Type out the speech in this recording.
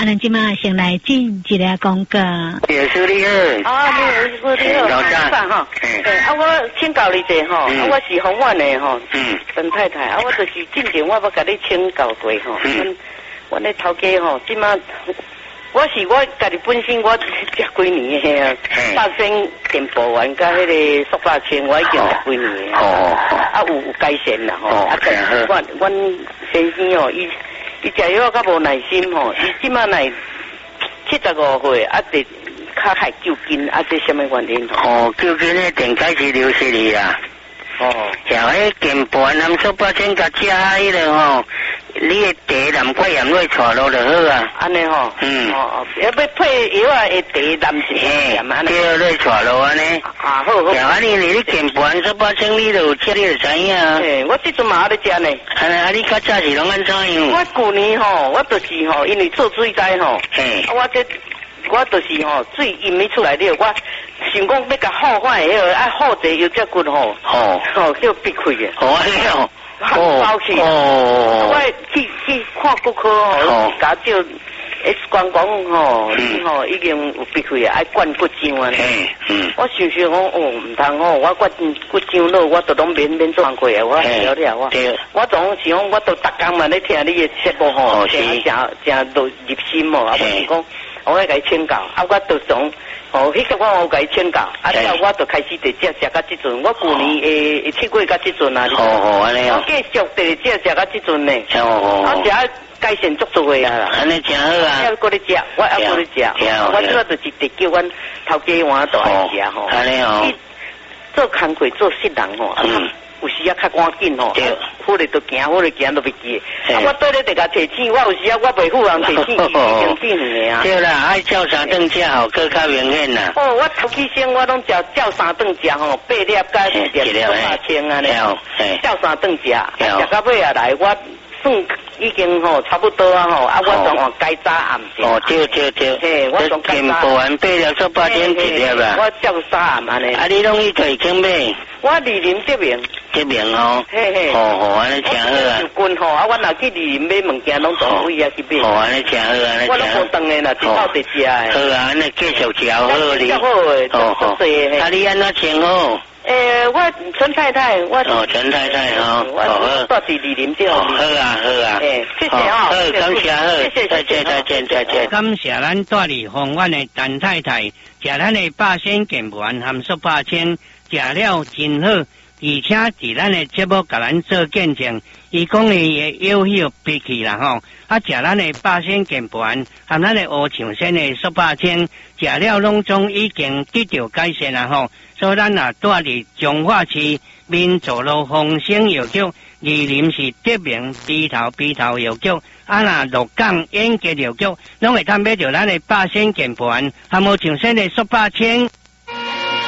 咱即马先来进一个广告。 叶师你好。 啊，你好，你好，早哈。我请教你者吼，我是红湾的吼，陈太太，我就是进前我要甲你请教过吼，我那头家吼，即马我家己本身我食几年嘿啊，百姓电报员甲迄个塑化清我已经食几年有改善啦吼，阮先生吼，伊食药较无耐心吼，伊即马来75岁得较害救筋这什么原因吼？ 救筋咧电解质流失去啊。像迄健盘含塑化清甲食迄个吼，你的茶南桂盐落带落就好啊。 安尼吼，要配药啊，会茶南盐安尼。 对，落带落安尼。 好。 像安尼你健盘塑化清你就吃你就知影啊。 我即阵嘛咧食呢。 你较早是拢安怎样？ 我旧年吼，我就是吼，因为做水灾吼，我就是吼水淹咪出来了，我想讲要甲好快迄个好者有只骨叫闭开嘅。包起。我去看骨科吼，甲照 X 光讲吼，你吼已经有闭开啊，爱灌骨浆啊。我想讲唔通吼，我灌骨浆落，我都拢免做工过啊，我了我总是讲，我都逐工嘛咧听你嘅节目吼，真都入心哦，我是讲。我甲伊请教，我就从迄个我甲伊请教，之后我就开始伫食到即阵，我旧年7月到即阵啊， 安尼我继续伫食到即阵呢，我食改善足多的啊， 安尼真好啊， 还搁咧食，我还搁咧食，我主要就是直叫阮头家换都爱食吼， 安尼哦， 做工课做实人吼。有时啊较赶紧吼，忽然就行都袂记。我对咧地甲提醒，我有时啊我袂赴人提醒，已经远啊。对啦，爱照三顿食吼，更较明显啦。 我头起先我拢照三顿食吼，8粒加1粒8千安尼，照三顿食，食到尾啊来我算已经吼差不多啊吼，我总换改早暗时。对，我总改早。健保8粒做8千1粒啦。我照早暗安尼。你拢去退休买？我2年这边。 这边哦，安尼真好啊！ 军吼，我若去2年买物件，拢从位啊去买。 安尼真好，安尼真好。 我拢无断的啦，只好得食。 好啊，安尼继续食好哩。 好诶， 你安怎称呼？ 我陈太太， 陈太太我住伫2年就好。 好啊。 谢谢啊， 好，感谢好， 再见。 感谢咱带嚟红湾的陈太太，食咱的8仙健盘含塑化清，食了真好。而且伫咱的节目甲咱做见证，伊讲的有hiệu脾氣啦吼，食咱的8仙健盤含咱的烏象參的塑化清，食了攏總已經得到改善啦吼，所以咱也住佇彰化市民族路豐盛藥局，二林是得名鼻頭藥局，若鹿港演藝藥局，攏會通買到咱的8仙健盤含烏象參的塑化清。